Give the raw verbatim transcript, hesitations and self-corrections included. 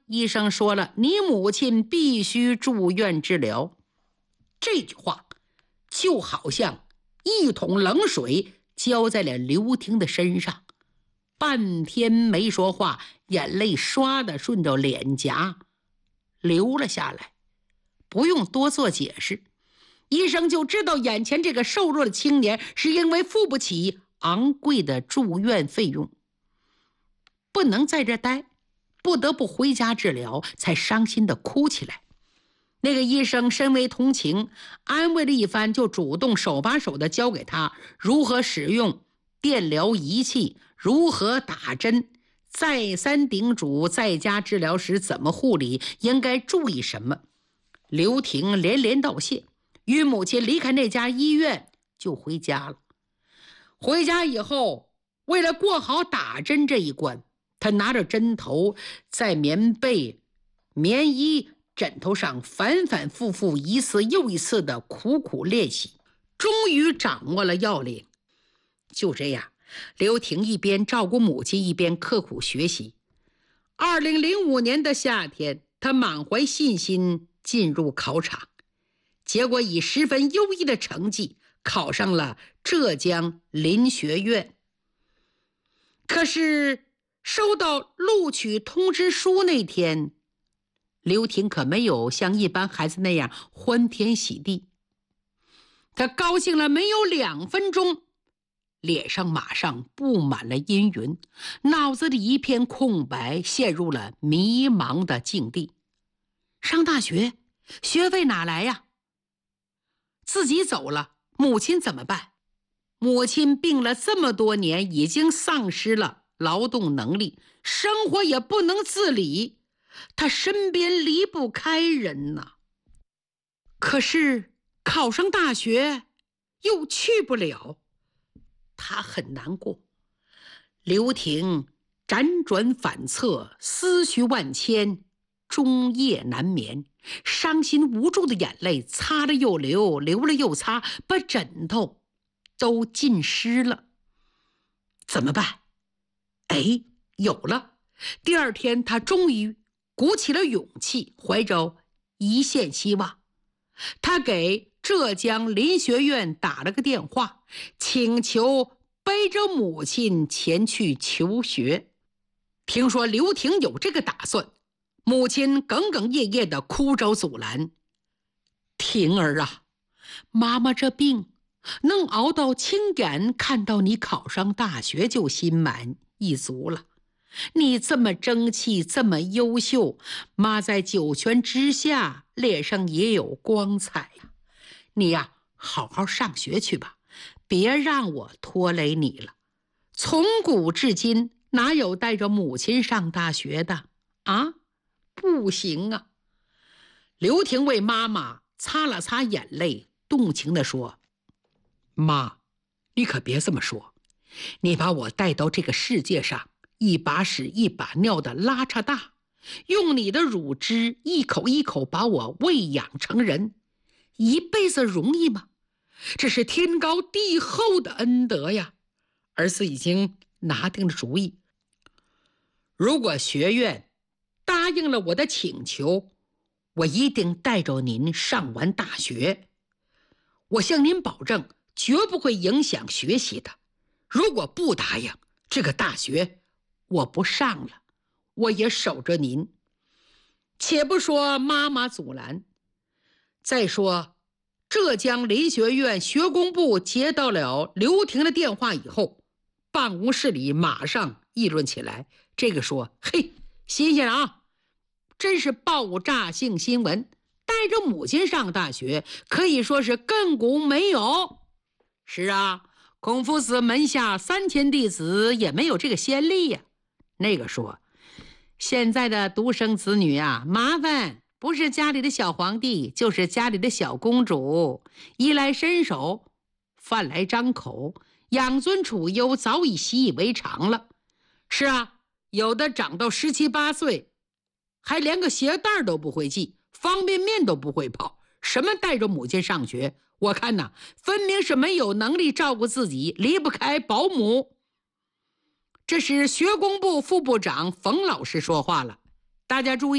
医生说了，你母亲必须住院治疗。这句话就好像一桶冷水浇在了刘婷的身上，半天没说话，眼泪唰的顺着脸颊流了下来。不用多做解释，医生就知道眼前这个瘦弱的青年是因为付不起昂贵的住院费用，不能在这待，不得不回家治疗，才伤心地哭起来。那个医生深为同情，安慰了一番，就主动手把手地教给他如何使用电疗仪器，如何打针，再三叮嘱在家治疗时怎么护理，应该注意什么。刘婷连连道谢，与母亲离开那家医院就回家了。回家以后，为了过好打针这一关，他拿着针头在棉被、棉衣、枕头上反反复复一次又一次的苦苦练习，终于掌握了要领。就这样，刘婷一边照顾母亲，一边刻苦学习。二零零五年的夏天，他满怀信心进入考场，结果以十分优异的成绩考上了浙江林学院。可是收到录取通知书那天，刘婷可没有像一般孩子那样欢天喜地。他高兴了没有两分钟，脸上马上布满了阴云，脑子里一片空白，陷入了迷茫的境地。上大学，学费哪来呀？自己走了，母亲怎么办？母亲病了这么多年，已经丧失了劳动能力，生活也不能自理，他身边离不开人呐。可是考上大学又去不了，他很难过。刘婷辗转反侧，思绪万千，终夜难眠，伤心无助的眼泪擦了又流，流了又擦，把枕头都浸湿了。怎么办？哎，有了！第二天，他终于鼓起了勇气，怀着一线希望，他给浙江林学院打了个电话，请求背着母亲前去求学。听说刘婷有这个打算，母亲哽哽咽咽地哭着阻拦：“婷儿啊，妈妈这病能熬到亲眼看到你考上大学就心满意足了。你这么争气，这么优秀，妈在九泉之下脸上也有光彩呀。你呀，好好上学去吧，别让我拖累你了。从古至今，哪有带着母亲上大学的啊？不行啊！”刘婷为妈妈擦了擦眼泪，动情地说：“妈，你可别这么说，你把我带到这个世界上，一把屎一把尿的拉扯大，用你的乳汁一口一口把我喂养成人，一辈子容易吗？这是天高地厚的恩德呀！儿子已经拿定了主意，如果学院答应了我的请求，我一定带着您上完大学。我向您保证，绝不会影响学习的。如果不答应，这个大学我不上了，我也守着您。”且不说妈妈阻拦，再说浙江林学院学工部接到了刘婷的电话以后，办公室里马上议论起来。这个说：“嘿，新鲜啊，真是爆炸性新闻，带着母亲上大学，可以说是亘古没有。”是啊，孔夫子门下三千弟子也没有这个先例呀。那个说：“现在的独生子女啊，麻烦，不是家里的小皇帝，就是家里的小公主，衣来伸手，饭来张口，养尊处优早已习以为常了。”是啊，有的长到十七八岁，还连个鞋带都不会系，方便面都不会跑，什么带着母亲上学？我看呐，分明是没有能力照顾自己，离不开保姆。这是学工部副部长冯老师说话了，大家注意。